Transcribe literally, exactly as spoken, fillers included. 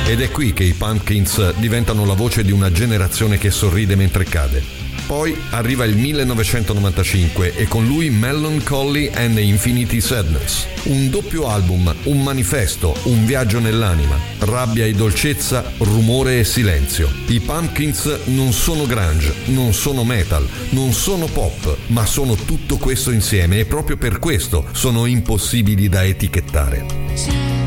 Ed è qui che i Pumpkins diventano la voce di una generazione che sorride mentre cade. Poi arriva il millenovecentonovantacinque e con lui Melancholy and Infinity Sadness. Un doppio album, un manifesto, un viaggio nell'anima. Rabbia e dolcezza, rumore e silenzio. I Pumpkins non sono grunge, non sono metal, non sono pop, ma sono tutto questo insieme e proprio per questo sono impossibili da etichettare.